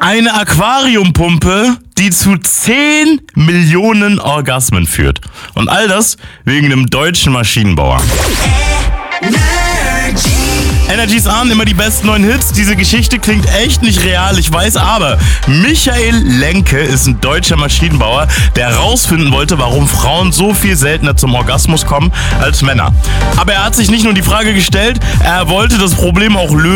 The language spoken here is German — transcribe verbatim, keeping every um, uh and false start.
Eine Aquariumpumpe, die zu zehn Millionen Orgasmen führt. Und all das wegen einem deutschen Maschinenbauer. Energy's Ahnen, immer die besten neuen Hits. Diese Geschichte klingt echt nicht real, ich weiß, aber Michael Lenke ist ein deutscher Maschinenbauer, der herausfinden wollte, warum Frauen so viel seltener zum Orgasmus kommen als Männer. Aber er hat sich nicht nur die Frage gestellt, er wollte das Problem auch lösen.